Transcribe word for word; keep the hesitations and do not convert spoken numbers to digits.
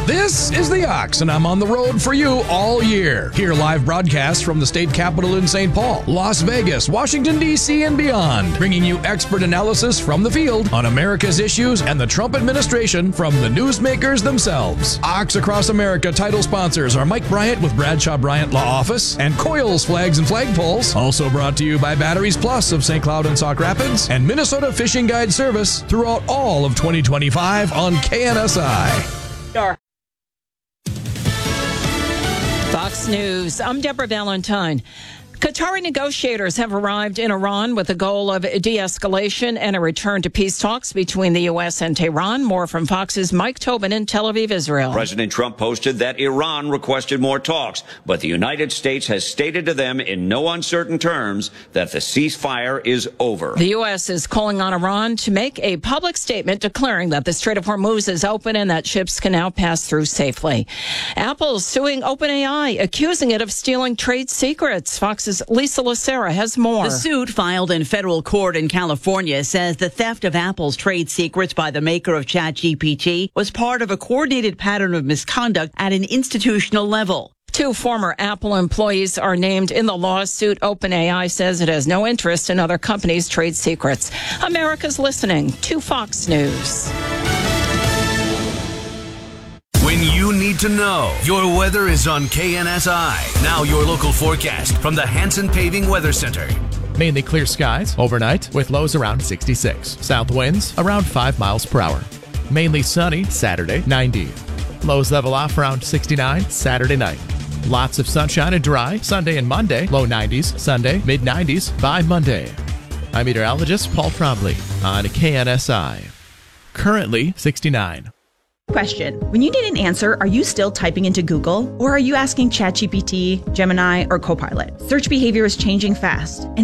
This is The Ox, and I'm on the road for you all year. Hear live broadcasts from the state capitol in Saint Paul, Las Vegas, Washington, D C, and beyond, bringing you expert analysis from the field on America's issues and the Trump administration from the newsmakers themselves. Ox Across America title sponsors are Mike Bryant with Bradshaw Bryant Law Office and Coils Flags and Flagpoles. Also brought to you by Batteries Plus of Saint Cloud and Sauk Rapids and Minnesota Fishing Guide Service throughout all of twenty twenty-five on K N S I. Fox News. I'm Deborah Valentine. Qatari negotiators have arrived in Iran with the goal of de-escalation and a return to peace talks between the U S and Tehran. More from Fox's Mike Tobin in Tel Aviv, Israel. President Trump posted that Iran requested more talks, but the United States has stated to them in no uncertain terms that the ceasefire is over. The U S is calling on Iran to make a public statement declaring that the Strait of Hormuz is open and that ships can now pass through safely. Apple suing OpenAI, accusing it of stealing trade secrets. Fox's Lisa Lacera has more. The suit filed in federal court in California says the theft of Apple's trade secrets by the maker of ChatGPT was part of a coordinated pattern of misconduct at an institutional level. Two former Apple employees are named in the lawsuit. OpenAI says it has no interest in other companies' trade secrets. America's listening to Fox News. When you need to know, your weather is on K N S I. Now your local forecast from the Hanson Paving Weather Center. Mainly clear skies overnight with lows around sixty-six. South winds around five miles per hour. Mainly sunny Saturday, ninety. Lows level off around sixty-nine Saturday night. Lots of sunshine and dry Sunday and Monday. Low nineties Sunday, mid nineties by Monday. I'm meteorologist Paul Trombley on K N S I. Currently sixty-nine. Question. When you need an answer, are you still typing into Google? Or are you asking ChatGPT, Gemini, or Copilot? Search behavior is changing fast. And